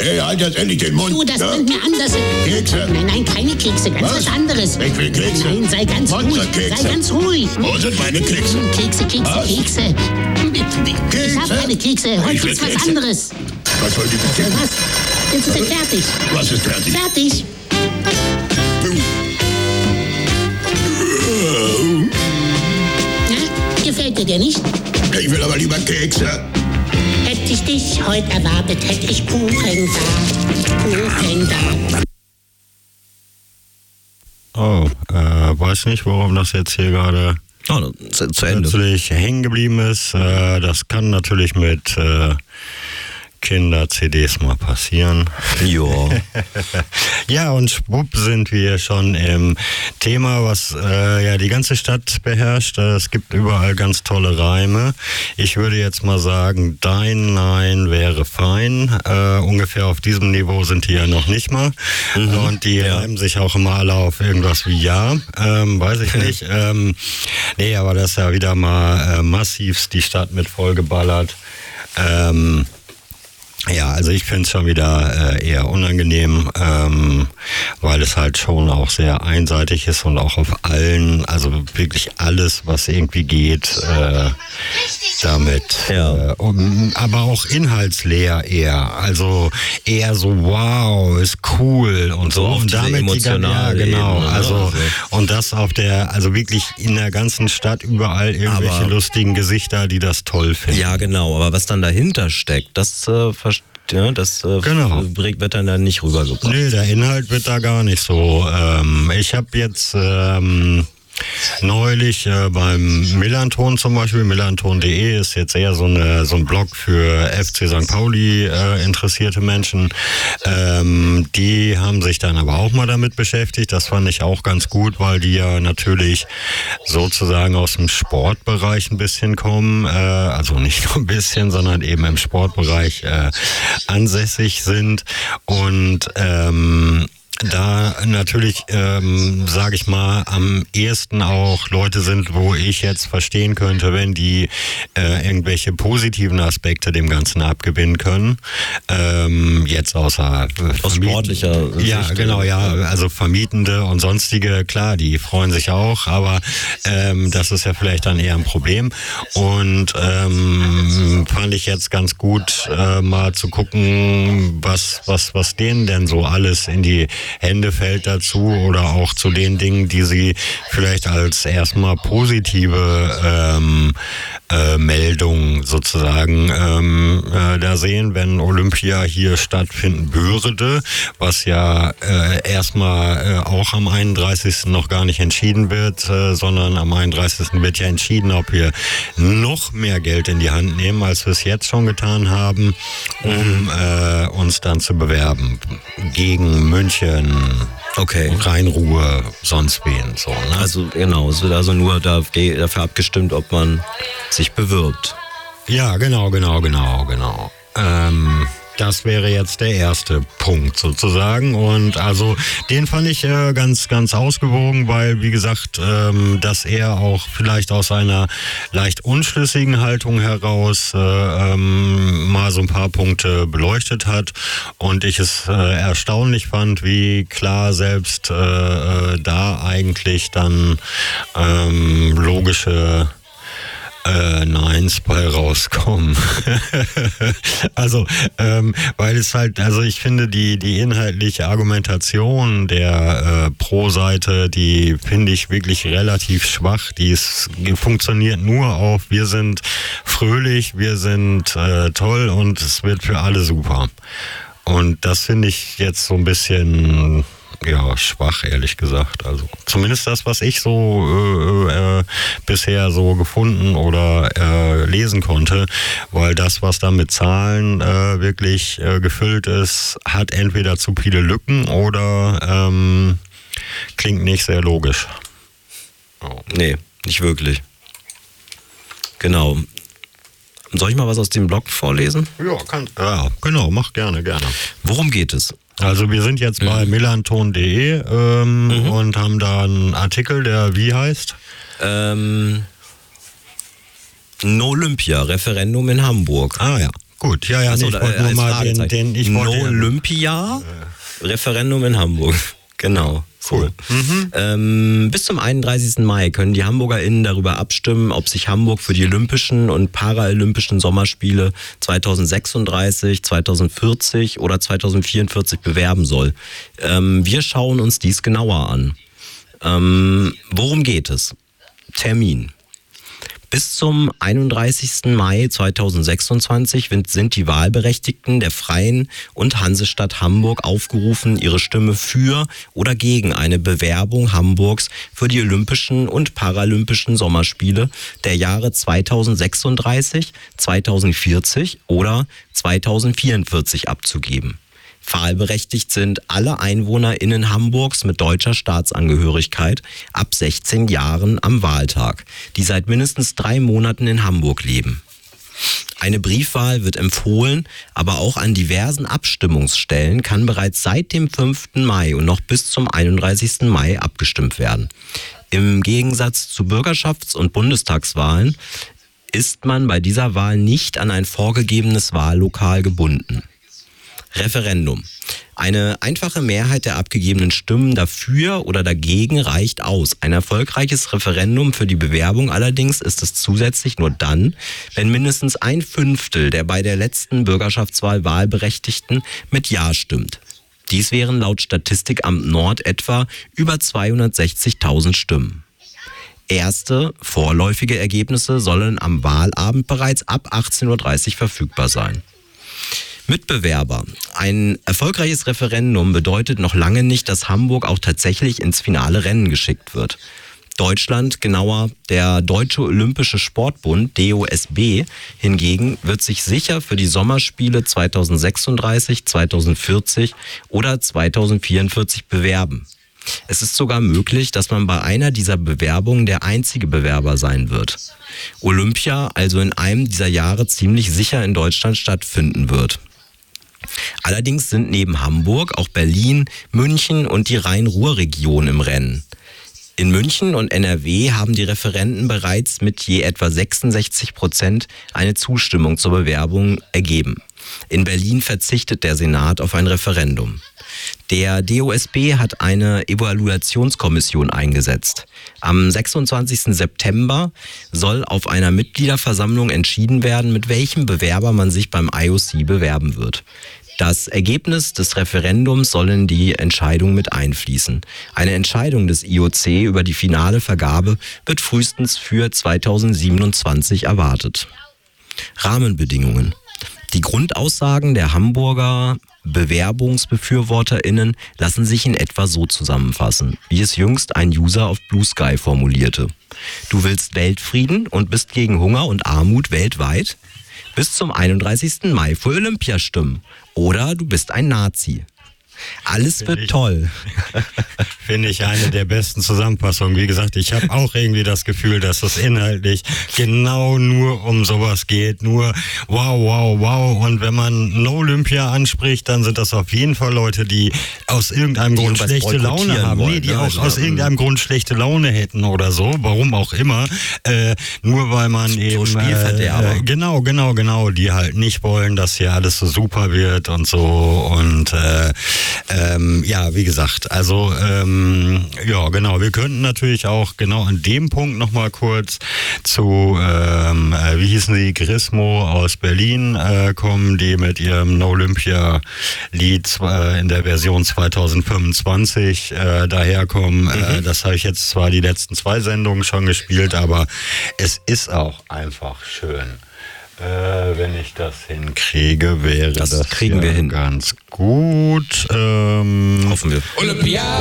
Hey, halt jetzt endlich den Mund. Du, das bringt mir anders. Kekse. Nein, keine Kekse, ganz was anderes. Ich will Kekse. Nein, sei ganz ruhig. Monsterkekse. Sei ganz ruhig. Wo sind meine Kekse? Kekse. Was? Ich hab keine Kekse. Heute Ich will gibt's was Kekse. anderes. Was soll die denn? Was? Jetzt ist er fertig. Was ist fertig? Fertig. Na, gefällt dir der nicht? Ich will aber lieber Kekse. Hätte ich dich heute erwartet, hätte ich Kuchen da. Oh, weiß nicht, warum das jetzt hier gerade Zu Ende. plötzlich hängen geblieben ist. Das kann natürlich mit Kinder-CDs mal passieren. Ja. Ja, und schwupp sind wir schon im Thema, was ja die ganze Stadt beherrscht. Es gibt überall ganz tolle Reime. Ich würde jetzt mal sagen, dein Nein wäre fein. Ungefähr auf diesem Niveau sind die ja noch nicht mal. Und die reimen sich auch immer alle auf irgendwas wie Ja. Weiß ich nicht. Nee, aber das ist ja wieder mal massivst die Stadt mit vollgeballert. Ja, also ich finde es schon wieder eher unangenehm, weil es halt schon auch sehr einseitig ist und auch auf allen, also wirklich alles, was irgendwie geht, damit. Ja. Aber auch inhaltsleer eher, also eher so wow, ist cool und so. auf Und diese damit emotionale ja, genau. Ebene, ne? Also und das auf der, also wirklich in der ganzen Stadt überall irgendwelche Aber lustigen Gesichter, die das toll finden. Ja, genau. Aber was dann dahinter steckt, das Genau. wird dann nicht rübergebracht. Nee, der Inhalt wird da gar nicht so. Ich habe jetzt neulich beim Millanton zum Beispiel, millanton.de ist jetzt eher so ein Blog für FC St. Pauli interessierte Menschen. Die haben sich dann aber auch mal damit beschäftigt. Das fand ich auch ganz gut, weil die ja natürlich sozusagen aus dem Sportbereich ein bisschen kommen. Also nicht nur ein bisschen, sondern eben im Sportbereich ansässig sind. Und da natürlich, sage ich mal, am ehesten auch Leute sind, wo ich jetzt verstehen könnte, wenn die irgendwelche positiven Aspekte dem Ganzen abgewinnen können. Jetzt außer aus sportlicher Sicht. Ja, genau, ja. Also Vermietende und sonstige, klar, die freuen sich auch, aber das ist ja vielleicht dann eher ein Problem. Und fand ich jetzt ganz gut, mal zu gucken, was denen denn so alles in die Hände fällt dazu oder auch zu den Dingen, die sie vielleicht als erstmal positive Meldung sozusagen da sehen, wenn Olympia hier stattfinden würde, was ja erstmal auch am 31. noch gar nicht entschieden wird, sondern am 31. wird ja entschieden, ob wir noch mehr Geld in die Hand nehmen, als wir es jetzt schon getan haben, um uns dann zu bewerben gegen München, Rhein-Ruhr, sonst wen. So, ne? Also genau, es wird also nur dafür abgestimmt, ob man sich bewirbt. Ja, genau. Das wäre jetzt der erste Punkt sozusagen und also den fand ich ganz ausgewogen, weil wie gesagt, dass er auch vielleicht aus einer leicht unschlüssigen Haltung heraus mal so ein paar Punkte beleuchtet hat und ich es erstaunlich fand, wie klar selbst da eigentlich dann logische Neins bei rauskommen. Also, weil es halt, also ich finde die inhaltliche Argumentation der Pro-Seite, die finde ich wirklich relativ schwach. Die funktioniert nur auf, wir sind fröhlich, wir sind toll und es wird für alle super. Und das finde ich jetzt so ein bisschen schwach, ehrlich gesagt. Also zumindest das, was ich so bisher so gefunden oder lesen konnte, weil das, was da mit Zahlen wirklich gefüllt ist, hat entweder zu viele Lücken oder klingt nicht sehr logisch. Oh. Nee, nicht wirklich. Genau. Soll ich mal was aus dem Blog vorlesen? Ja, genau, mach gerne. Worum geht es? Also wir sind jetzt bei millanton.de und haben da einen Artikel, der wie heißt? No Olympia, Referendum in Hamburg. Ah ja, gut. Ja, Achso, ich wollte nur mal Fragezeichen. ich wollte No Olympia, Referendum in Hamburg. Genau. Cool. Bis zum 31. Mai können die HamburgerInnen darüber abstimmen, ob sich Hamburg für die Olympischen und Paralympischen Sommerspiele 2036, 2040 oder 2044 bewerben soll. Wir schauen uns dies genauer an. Worum geht es? Termin. Bis zum 31. Mai 2026 sind die Wahlberechtigten der Freien und Hansestadt Hamburg aufgerufen, ihre Stimme für oder gegen eine Bewerbung Hamburgs für die Olympischen und Paralympischen Sommerspiele der Jahre 2036, 2040 oder 2044 abzugeben. Wahlberechtigt sind alle EinwohnerInnen Hamburgs mit deutscher Staatsangehörigkeit ab 16 Jahren am Wahltag, die seit mindestens 3 Monaten in Hamburg leben. Eine Briefwahl wird empfohlen, aber auch an diversen Abstimmungsstellen kann bereits seit dem 5. Mai und noch bis zum 31. Mai abgestimmt werden. Im Gegensatz zu Bürgerschafts- und Bundestagswahlen ist man bei dieser Wahl nicht an ein vorgegebenes Wahllokal gebunden. Referendum. Eine einfache Mehrheit der abgegebenen Stimmen dafür oder dagegen reicht aus. Ein erfolgreiches Referendum für die Bewerbung allerdings ist es zusätzlich nur dann, wenn mindestens 1/5 der bei der letzten Bürgerschaftswahl Wahlberechtigten mit Ja stimmt. Dies wären laut Statistikamt Nord etwa über 260.000 Stimmen. Erste vorläufige Ergebnisse sollen am Wahlabend bereits ab 18:30 Uhr verfügbar sein. Mitbewerber. Ein erfolgreiches Referendum bedeutet noch lange nicht, dass Hamburg auch tatsächlich ins finale Rennen geschickt wird. Deutschland, genauer der Deutsche Olympische Sportbund, DOSB, hingegen wird sich sicher für die Sommerspiele 2036, 2040 oder 2044 bewerben. Es ist sogar möglich, dass man bei einer dieser Bewerbungen der einzige Bewerber sein wird. Olympia also in einem dieser Jahre ziemlich sicher in Deutschland stattfinden wird. Allerdings sind neben Hamburg auch Berlin, München und die Rhein-Ruhr-Region im Rennen. In München und NRW haben die Referenden bereits mit je etwa 66% eine Zustimmung zur Bewerbung ergeben. In Berlin verzichtet der Senat auf ein Referendum. Der DOSB hat eine Evaluationskommission eingesetzt. Am 26. September soll auf einer Mitgliederversammlung entschieden werden, mit welchem Bewerber man sich beim IOC bewerben wird. Das Ergebnis des Referendums soll in die Entscheidung mit einfließen. Eine Entscheidung des IOC über die finale Vergabe wird frühestens für 2027 erwartet. Rahmenbedingungen. Die Grundaussagen der Hamburger BewerbungsbefürworterInnen lassen sich in etwa so zusammenfassen, wie es jüngst ein User auf Blue Sky formulierte. Du willst Weltfrieden und bist gegen Hunger und Armut weltweit? Bis zum 31. Mai für Olympia stimmen. Oder du bist ein Nazi. Alles wird toll. Finde ich eine der besten Zusammenfassungen. Wie gesagt, ich habe auch irgendwie das Gefühl, dass es inhaltlich genau nur um sowas geht. Nur wow, wow, wow. Und wenn man No Olympia anspricht, dann sind das auf jeden Fall Leute, die aus irgendeinem Grund schlechte Laune haben. Wollen, nee, die auch aus irgendeinem Grund schlechte Laune hätten oder so. Warum auch immer. Nur weil man eben... Spielverderber. Genau. Die halt nicht wollen, dass hier alles so super wird und so. Und ja, wie gesagt, also ja, genau, wir könnten natürlich auch genau an dem Punkt nochmal kurz zu, wie hießen die, Grismo aus Berlin kommen, die mit ihrem No Olympia Lied in der Version 2025 daherkommen. Das habe ich jetzt zwar die letzten 2 Sendungen schon gespielt, aber es ist auch einfach schön. Wenn ich das hinkriege, wäre das kriegen wir hin. Ganz gut. Hoffen wir. Olympia!